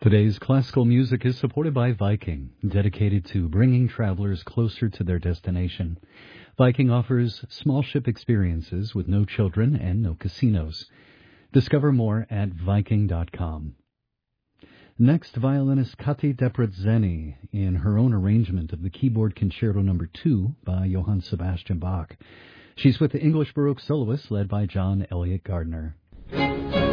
Today's classical music is supported by Viking, dedicated to bringing travelers closer to their destination. Viking offers small ship experiences with no children and no casinos. Discover more at Viking.com. Next, violinist Kati Debreceni in her own arrangement of the Keyboard Concerto No. 2 by Johann Sebastian Bach. She's with the English Baroque soloists led by John Elliott Gardner.